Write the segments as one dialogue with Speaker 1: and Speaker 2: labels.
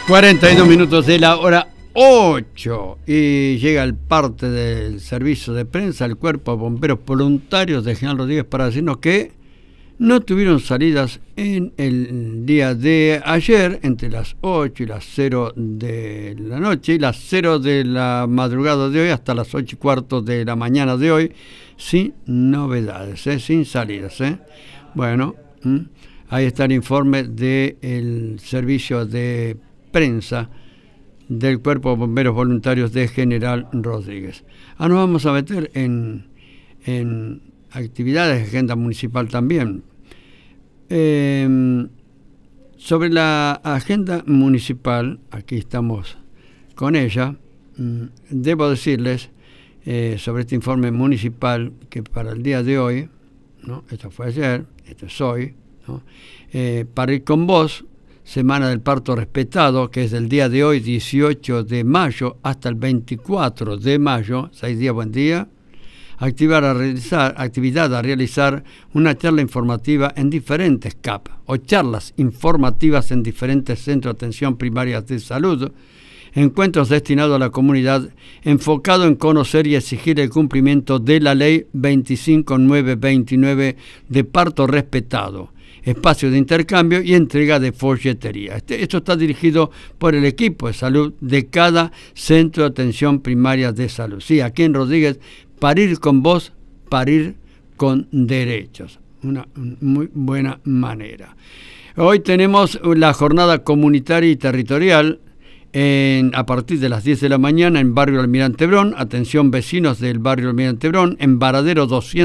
Speaker 1: 42 minutos de la hora 8 y llega el parte del servicio de prensa, el Cuerpo de Bomberos Voluntarios de General Rodríguez, para decirnos que no tuvieron salidas en el día de ayer entre las 8 y las 0 de la noche y las 0 de la madrugada de hoy hasta las 8 y cuarto de la mañana de hoy, sin novedades, sin salidas. Bueno, ahí está el informe del servicio de prensa del Cuerpo de Bomberos Voluntarios de General Rodríguez. Nos vamos a meter en actividades de agenda municipal también. Sobre la agenda municipal, aquí estamos con ella, debo decirles sobre este informe municipal que para el día de hoy, ¿no? Esto fue ayer, esto es hoy, ¿no? Para ir con vos, Semana del Parto Respetado, que es del día de hoy, 18 de mayo, hasta el 24 de mayo, 6 días, buen día. Actividad a realizar una charla informativa en diferentes CAP, o charlas informativas en diferentes centros de atención primaria de salud, encuentros destinados a la comunidad, enfocado en conocer y exigir el cumplimiento de la Ley 25929 de parto respetado, espacio de intercambio y entrega de folletería. Esto está dirigido por el equipo de salud de cada centro de atención primaria de salud. Sí, aquí en Rodríguez, parir con vos, parir con derechos. Una muy buena manera. Hoy tenemos la jornada comunitaria y territorial a partir de las 10 de la mañana en Barrio Almirante Brón. Atención vecinos del Barrio Almirante Brón, en Varadero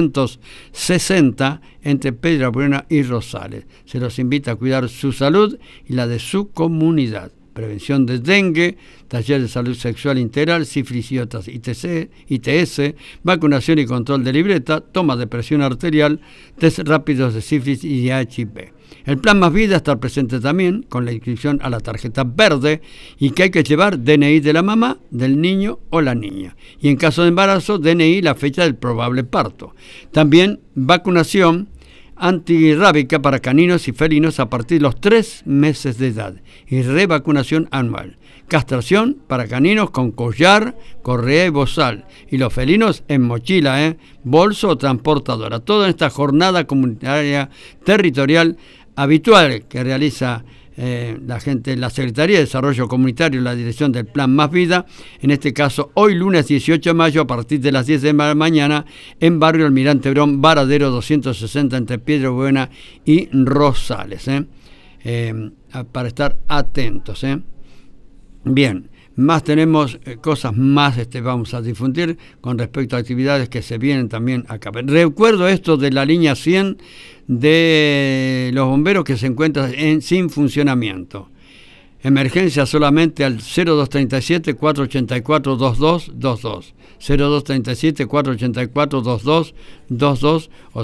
Speaker 1: 260, entre Pedra Buena y Rosales. Se los invita a cuidar su salud y la de su comunidad. Prevención de dengue, taller de salud sexual integral, sífilis y otras ITS, vacunación y control de libreta, toma de presión arterial, test rápidos de sífilis y HIV. El plan Más Vida está presente también con la inscripción a la tarjeta verde y que hay que llevar DNI de la mamá, del niño o la niña. Y en caso de embarazo, DNI la fecha del probable parto. También vacunación antirrábica para caninos y felinos a partir de los 3 meses de edad y revacunación anual. Castración para caninos con collar, correa y bozal, y los felinos en mochila, bolso o transportadora. Todo en esta jornada comunitaria territorial habitual que realiza la gente, la Secretaría de Desarrollo Comunitario y la dirección del Plan Más Vida, en este caso hoy lunes 18 de mayo a partir de las 10 de la mañana en Barrio Almirante Brón, Varadero 260 entre Piedra Buena y Rosales, para estar atentos. Bien, más tenemos cosas más vamos a difundir con respecto a actividades que se vienen también acá. Recuerdo esto de la línea 100 de los bomberos que se encuentra sin funcionamiento. Emergencia solamente al 0237-484-2222, 0237-484-2222 o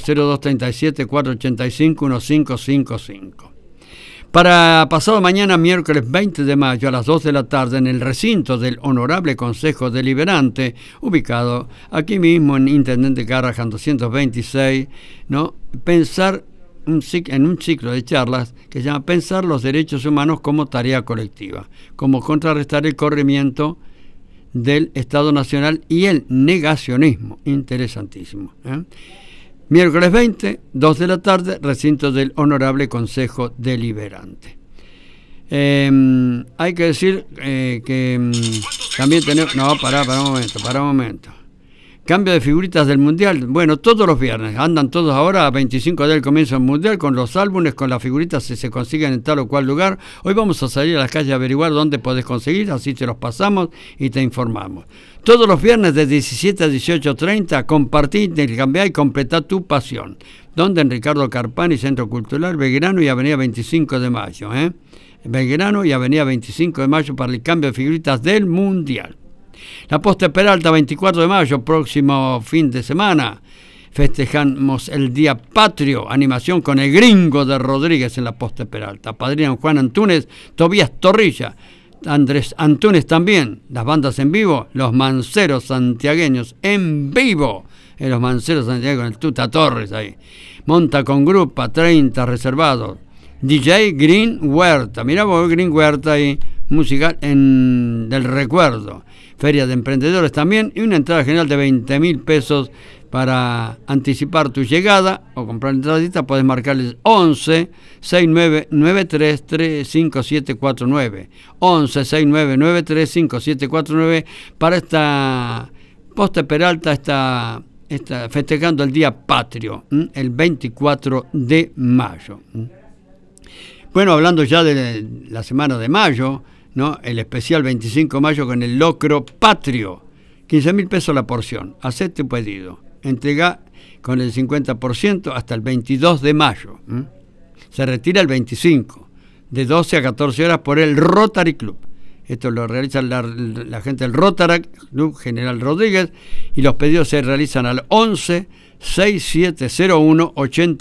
Speaker 1: 0237-485-1555. Para pasado mañana, miércoles 20 de mayo, a las 2 de la tarde, en el recinto del Honorable Consejo Deliberante, ubicado aquí mismo en Intendente Garrahan 226, ¿no? Pensar en un ciclo de charlas que se llama Pensar los derechos humanos como tarea colectiva, como contrarrestar el corrimiento del Estado Nacional y el negacionismo. Interesantísimo, Miércoles 20, 2 de la tarde, recinto del Honorable Consejo Deliberante. Hay que decir que también tenemos... No, pará un momento. Cambio de figuritas del Mundial. Bueno, todos los viernes. Andan todos ahora a 25 del comienzo del Mundial con los álbumes, con las figuritas si se consiguen en tal o cual lugar. Hoy vamos a salir a las calles a averiguar dónde podés conseguir, así te los pasamos y te informamos. Todos los viernes de 17 a 18:30, compartí, intercambiá y completá tu pasión. Donde en Ricardo Carpani, Centro Cultural, Belgrano y Avenida 25 de Mayo. Belgrano y Avenida 25 de Mayo para el cambio de figuritas del Mundial. La Poste Peralta, 24 de mayo, próximo fin de semana. Festejamos el Día Patrio, animación con el Gringo de Rodríguez en la Poste Peralta. Padrinan Juan Antunes, Tobías Torrilla, Andrés Antunes también. Las bandas en vivo, los Manceros Santiagueños en vivo. Los Manceros Santiagueños con el Tuta Torres ahí. Monta con grupa, 30 reservados. DJ Green Huerta, mirá vos, Green Huerta ahí. musical del recuerdo. Feria de emprendedores también, y una entrada general de 20.000 pesos para anticipar tu llegada o comprar entradita. Puedes marcarles 11 6993 35749 11 6993 5749 para esta Poste Peralta, está festejando el Día Patrio, el 24 de mayo. Bueno, hablando ya de la semana de mayo, ¿no? El especial 25 de mayo con el locro patrio, 15.000 pesos la porción. Hacé tu pedido, entrega con el 50% hasta el 22 de mayo. Se retira el 25, de 12 a 14 horas por el Rotary Club. Esto lo realiza la gente del Rotary Club General Rodríguez, y los pedidos se realizan al 11 6701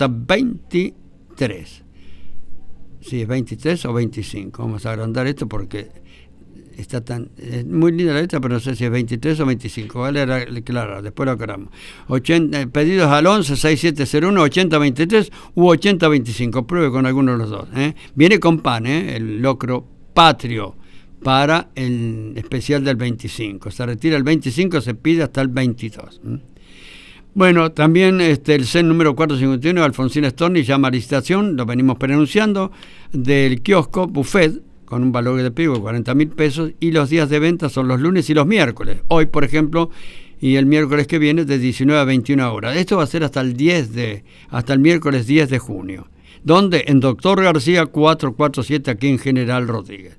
Speaker 1: 8023. Sí, es 23 o 25. Vamos a agrandar esto porque es muy linda la letra, pero no sé si es 23 o 25. Vale, claro, después lo aclaramos. Pedidos al 11 6701 8023 u 8025. Pruebe con alguno de los dos. Viene con pan, el locro patrio, para el especial del 25. Se retira el 25, se pide hasta el 22. Bueno, también el CEN número 451 de Alfonsín Storni llama a licitación, lo venimos pronunciando, del kiosco buffet con un valor de pico de 40.000 pesos, y los días de venta son los lunes y los miércoles. Hoy, por ejemplo, y el miércoles que viene de 19 a 21 horas. Esto va a ser hasta el miércoles 10 de junio. ¿Dónde? En Doctor García 447, aquí en General Rodríguez.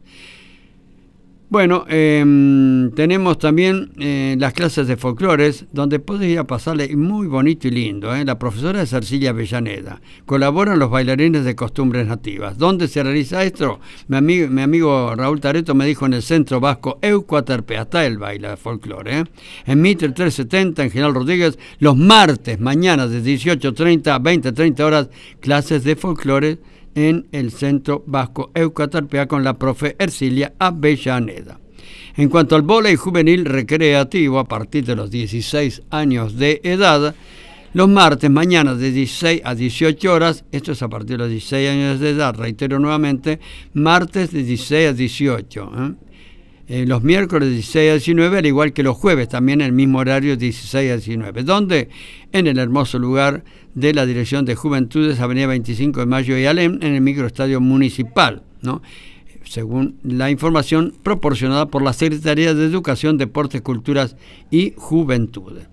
Speaker 1: Bueno, tenemos también las clases de folclores, donde podés ir a pasarle muy bonito y lindo. La profesora es Ercilia Avellaneda. Colaboran los bailarines de costumbres nativas. ¿Dónde se realiza esto? Mi amigo Raúl Tareto me dijo en el Centro Vasco Eucuaterpe. Hasta él baila folclore. En Mitre 370, en General Rodríguez, los martes, mañana de 18:30 a 20:30 horas, clases de folclore en el Centro Vasco Eucatarpea con la profe Ercilia Avellaneda. En cuanto al vóley juvenil recreativo, a partir de los 16 años de edad, los martes, mañana de 16 a 18 horas, esto es a partir de los 16 años de edad, reitero nuevamente, martes de 16 a 18, los miércoles de 16 a 19, al igual que los jueves, también en el mismo horario, 16 a 19. ¿Dónde? En el hermoso lugar de la Dirección de Juventudes, Avenida 25 de Mayo y Alem, en el microestadio municipal, ¿no? Según la información proporcionada por la Secretaría de Educación, Deportes, Culturas y Juventudes.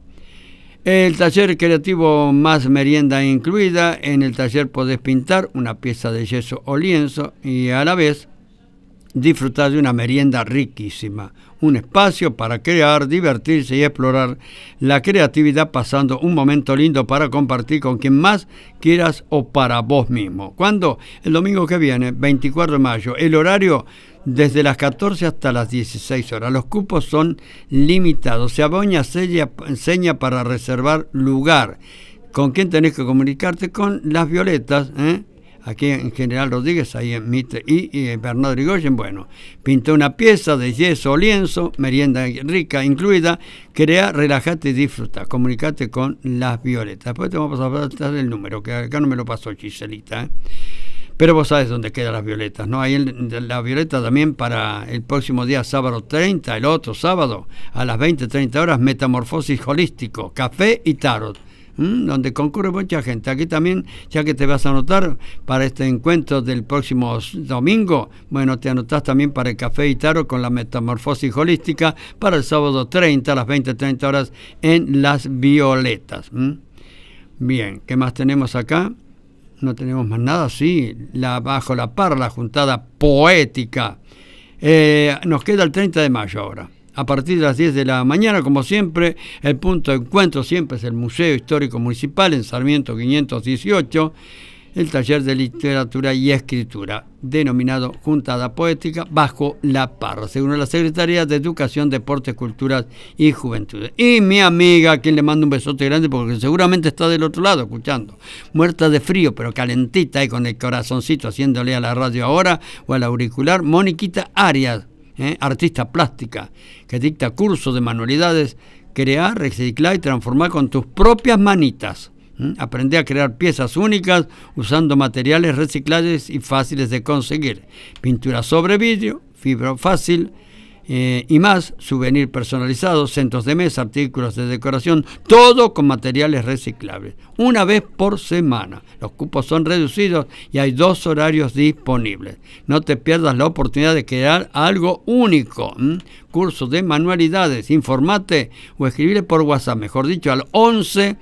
Speaker 1: El taller creativo más merienda incluida. En el taller podés pintar una pieza de yeso o lienzo y a la vez disfrutar de una merienda riquísima, un espacio para crear, divertirse y explorar la creatividad, pasando un momento lindo para compartir con quien más quieras o para vos mismo. ¿Cuándo? El domingo que viene, 24 de mayo. El horario desde las 14 hasta las 16 horas. Los cupos son limitados. Se aboña seña para reservar lugar. ¿Con quién tenés que comunicarte? Con las Violetas, aquí en General Rodríguez, ahí en Mitre y Bernardo Irigoyen. Bueno, pinté una pieza de yeso o lienzo, merienda rica incluida, crea, relájate y disfruta. Comunicate con las Violetas. Después te vamos a pasar el número, que acá no me lo pasó Giselita, Pero vos sabés dónde quedan las Violetas, ¿no? Ahí la Violeta también para el próximo día, sábado 30, el otro sábado, a las 20:30 horas, Metamorfosis Holístico, Café y Tarot, donde concurre mucha gente. Aquí también, ya que te vas a anotar para este encuentro del próximo domingo, bueno, te anotás también para el Café y Tarot con la Metamorfosis Holística para el sábado 30 a las 20:30 horas en Las Violetas. Bien, ¿qué más tenemos acá? No tenemos más nada, sí, bajo la parra, la juntada poética. Nos queda el 30 de mayo ahora. A partir de las 10 de la mañana, como siempre, el punto de encuentro siempre es el Museo Histórico Municipal en Sarmiento 518, el taller de literatura y escritura, denominado Juntada Poética bajo la parra, según la Secretaría de Educación, Deportes, Culturas y Juventudes. Y mi amiga, a quien le mando un besote grande, porque seguramente está del otro lado escuchando, muerta de frío, pero calentita y con el corazoncito haciéndole a la radio ahora o al auricular, Moniquita Arias, artista plástica, que dicta cursos de manualidades, crear, reciclar y transformar con tus propias manitas. Aprende a crear piezas únicas usando materiales reciclables y fáciles de conseguir. Pintura sobre vidrio, fibra fácil y más, souvenir personalizados, centros de mesa, artículos de decoración, todo con materiales reciclables. Una vez por semana. Los cupos son reducidos y hay 2 horarios disponibles. No te pierdas la oportunidad de crear algo único. Cursos de manualidades. Informate o escribile por WhatsApp, mejor dicho, al 11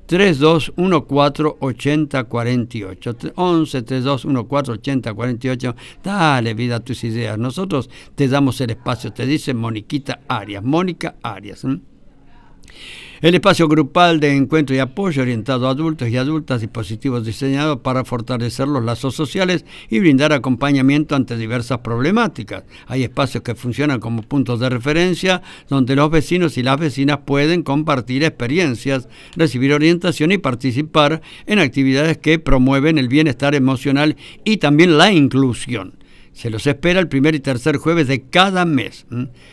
Speaker 1: 3214 8048. 11 3214 8048. Dale vida a tus ideas. Nosotros te damos el espacio, te dice Mónica Arias. El espacio grupal de encuentro y apoyo orientado a adultos y adultas, dispositivos diseñados para fortalecer los lazos sociales y brindar acompañamiento ante diversas problemáticas. Hay espacios que funcionan como puntos de referencia donde los vecinos y las vecinas pueden compartir experiencias, recibir orientación y participar en actividades que promueven el bienestar emocional y también la inclusión. Se los espera el primer y tercer jueves de cada mes,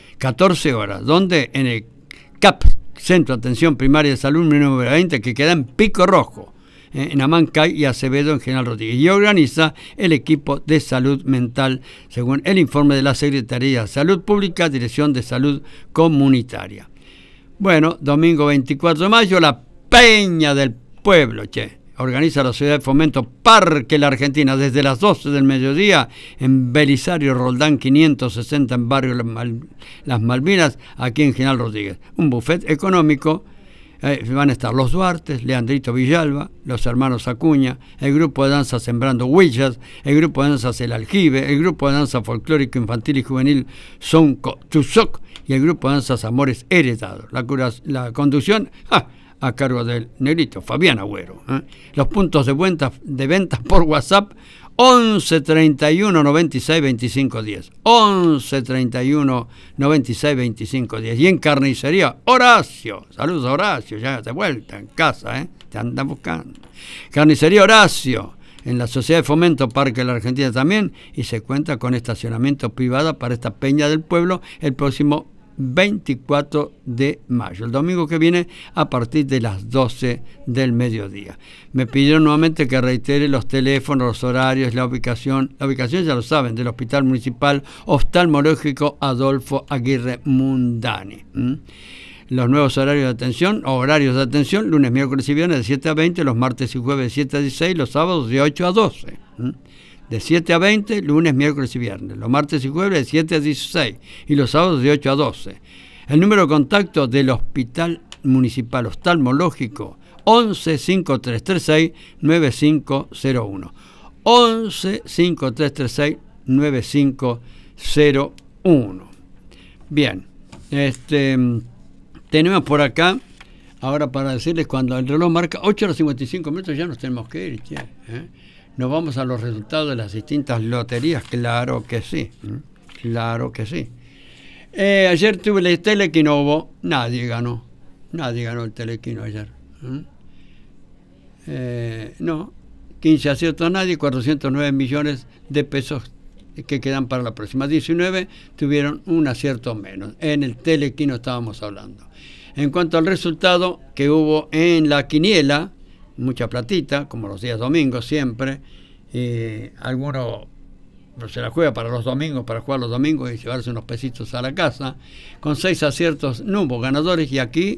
Speaker 1: 14 horas, donde en el CAP, Centro de Atención Primaria de Salud número 20, que queda en Pico Rojo, en Amancay y Acevedo en General Rodríguez, y organiza el equipo de salud mental, según el informe de la Secretaría de Salud Pública, Dirección de Salud Comunitaria. Bueno, domingo 24 de mayo, la Peña del Pueblo, organiza la Sociedad de Fomento Parque La Argentina desde las 12 del mediodía en Belisario Roldán 560 en barrio Las Malvinas, aquí en General Rodríguez. Un buffet económico, van a estar los Duartes, Leandrito Villalba, los hermanos Acuña, el grupo de danza Sembrando Huellas, el grupo de danzas El Aljibe, el grupo de danza folclórico infantil y juvenil Sonco Tuzoc y el grupo de danzas Amores Heredados. La conducción a cargo del negrito Fabián Agüero. Los puntos de ventas por WhatsApp 11 31 96 25 10. 11 31 96 25 10. Y en carnicería Horacio. Saludos a Horacio, ya de vuelta en casa, te andan buscando. Carnicería Horacio, en la Sociedad de Fomento Parque de la Argentina también, y se cuenta con estacionamiento privado para esta Peña del Pueblo el próximo 24 de mayo, el domingo que viene, a partir de las 12 del mediodía. Me pidieron nuevamente que reitere los teléfonos, los horarios, la ubicación. La ubicación ya lo saben, del Hospital Municipal Oftalmológico Adolfo Aguirre Mundani. Los nuevos horarios de atención, lunes, miércoles y viernes de 7 a 20, los martes y jueves de 7 a 16, los sábados de 8 a 12. De 7 a 20, lunes, miércoles y viernes. Los martes y jueves de 7 a 16 y los sábados de 8 a 12. El número de contacto del Hospital Municipal Oftalmológico 11 5336 9501. 11 5336 9501. Bien, tenemos por acá, ahora para decirles, cuando el reloj marca 8:55 ya nos tenemos que ir, Nos vamos a los resultados de las distintas loterías, claro que sí, claro que sí. Ayer tuve el Telequino, nadie ganó el Telequino ayer. No, 15 aciertos nadie, 409 millones de pesos que quedan para la próxima. 19 tuvieron un acierto menos. En el Telequino estábamos hablando. En cuanto al resultado que hubo en la quiniela, mucha platita, como los días domingos siempre. Alguno se la juega para los domingos, para jugar los domingos y llevarse unos pesitos a la casa. Con 6 aciertos no hubo ganadores, y aquí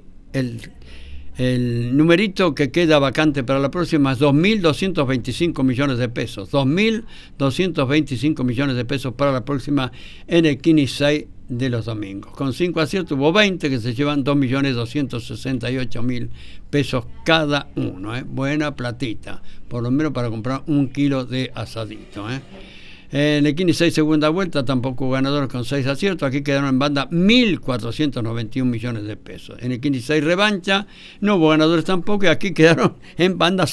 Speaker 1: el numerito que queda vacante para la próxima es 2.225 millones de pesos. 2.225 millones de pesos para la próxima en el Kini 6 de los domingos. Con 5 aciertos hubo 20 que se llevan 2.268.000 pesos cada uno. Buena platita, por lo menos para comprar 1 kilo de asadito. En el Kini 6 segunda vuelta tampoco hubo ganadores con 6 aciertos. Aquí quedaron en banda 1.491 millones de pesos. En el Kini 6 revancha no hubo ganadores tampoco, y aquí quedaron en banda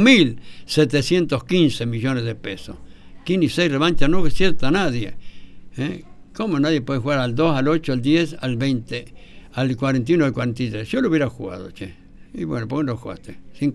Speaker 1: 5.715 millones de pesos. Kini 6 revancha no acierta nadie. ¿Cómo nadie puede jugar al 2, al 8, al 10, al 20, al 41, al 43? Yo lo hubiera jugado, Y bueno, ¿por qué no jugaste?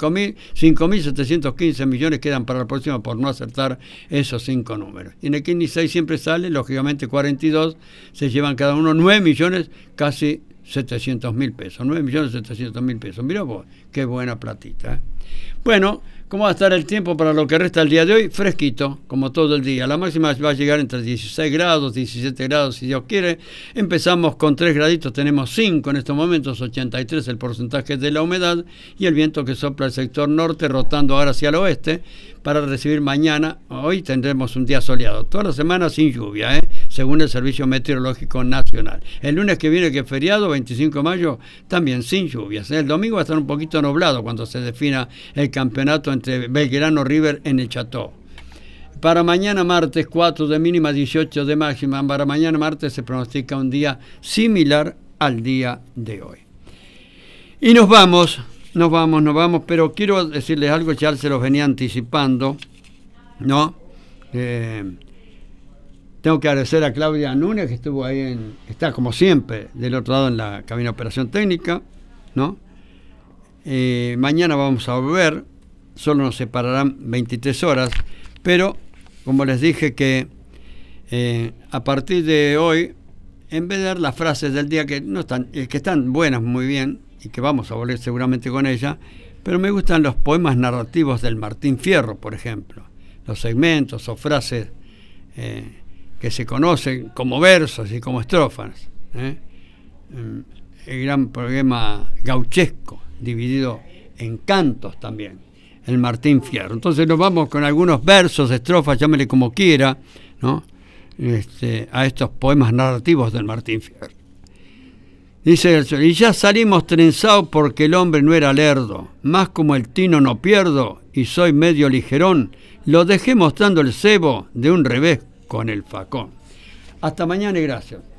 Speaker 1: 5.715 millones quedan para la próxima por no acertar esos 5 números. Y en el Kini 6 siempre sale, lógicamente 42, se llevan cada uno 9 millones, casi 700.000 pesos. 9.700.000 pesos. Mirá vos, qué buena platita. Bueno, ¿Cómo va a estar el tiempo para lo que resta el día de hoy? Fresquito, como todo el día. La máxima va a llegar entre 16 grados, 17 grados, si Dios quiere. Empezamos con 3 graditos, tenemos 5 en estos momentos, 83 el porcentaje de la humedad, y el viento que sopla el sector norte, rotando ahora hacia el oeste, para recibir mañana. Hoy tendremos un día soleado. Toda la semana sin lluvia, según el Servicio Meteorológico Nacional. El lunes que viene, que es feriado, 25 de mayo, también sin lluvias. El domingo va a estar un poquito nublado cuando se defina el campeonato entre Belgrano y River en el Chateau. Para mañana martes, 4 de mínima, 18 de máxima. Para mañana martes se pronostica un día similar al día de hoy. Y nos vamos, pero quiero decirles algo, ya se los venía anticipando, ¿no? Tengo que agradecer a Claudia Núñez, que estuvo ahí, está como siempre del otro lado en la cabina de operación técnica, ¿no? Mañana vamos a volver, solo nos separarán 23 horas, pero como les dije que a partir de hoy, en vez de dar las frases del día que están buenas, muy bien, y que vamos a volver seguramente con ella, pero me gustan los poemas narrativos del Martín Fierro, por ejemplo, los segmentos o frases que se conocen como versos y como estrofas, el gran poema gauchesco, dividido en cantos también, el Martín Fierro. Entonces nos vamos con algunos versos, estrofas, llámele como quiera, ¿no? A estos poemas narrativos del Martín Fierro. Dice el sol, y ya salimos trenzados porque el hombre no era lerdo, más como el tino no pierdo y soy medio ligerón, lo dejé mostrando el cebo de un revés con el facón. Hasta mañana y gracias.